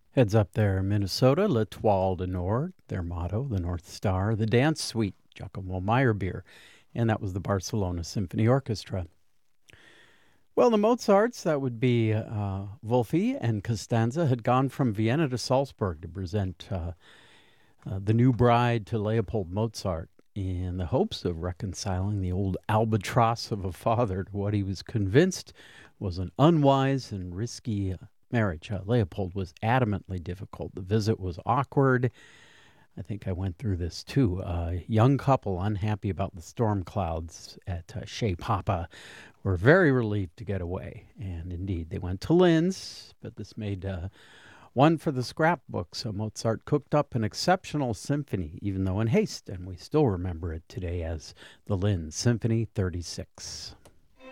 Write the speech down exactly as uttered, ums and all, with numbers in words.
Heads up there, Minnesota, L'Etoile du Nord, their motto, the North Star, the Dance Suite, Giacomo Meyerbeer, and that was the Barcelona Symphony Orchestra. Well, the Mozarts, that would be uh, Wolfi and Costanza, had gone from Vienna to Salzburg to present uh, uh, the new bride to Leopold Mozart in the hopes of reconciling the old albatross of a father to what he was convinced was an unwise and risky uh, marriage. Uh, Leopold was adamantly difficult. The visit was awkward. I think I went through this too. A uh, young couple unhappy about the storm clouds at uh, Chez Papa were very relieved to get away. And indeed, they went to Linz, but this made uh, one for the scrapbook. So Mozart cooked up an exceptional symphony, even though in haste, and we still remember it today as the Linz Symphony thirty-six.